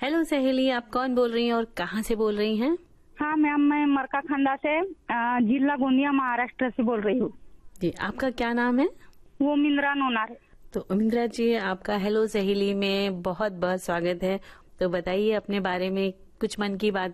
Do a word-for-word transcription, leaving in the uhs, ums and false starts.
Hello सहेली, आप कौन बोल रही हैं और कहाँ से बोल रही हैं? हाँ मैम, मैं मरका खंडा से अ, जिला गोंदिया महाराष्ट्र से बोल रही हूँ। जी, आपका क्या नाम है? वो मिंद्रा नोनार। तो मिंद्रा जी, आपका हेलो सहेली में बहुत बहुत स्वागत है। तो बताइए अपने बारे में, कुछ मन की बात